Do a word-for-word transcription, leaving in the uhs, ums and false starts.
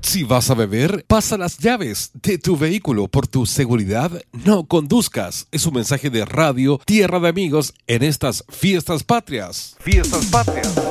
Si vas a beber, pasa las llaves de tu vehículo. Por tu seguridad, no conduzcas. Es un mensaje de Radio Tierra de Amigos en estas fiestas patrias. Fiestas patrias.